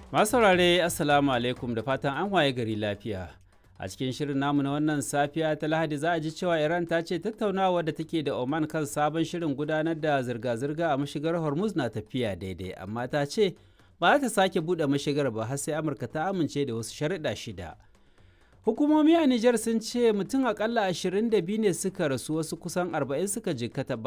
Masu saurare Assalamu alaikum da fatan an waye gari lafiya. A cikin shirin namu na wannan safiya ta Lahadi za a ji cewa Iran ta ce tattaunawa da take da Oman kan sabon shirin gudanar da zirga-zirga a mashigar Hormuz na tafiya daidai, amma ta ce ba za ta sake buɗe mashigar ba har sai Amurka ta amince da wasu sharuɗa 6. Hukumomi a Nijar sun ce mutum akalla 22 ne suka rasu, wasu kusan 40 suka jikkata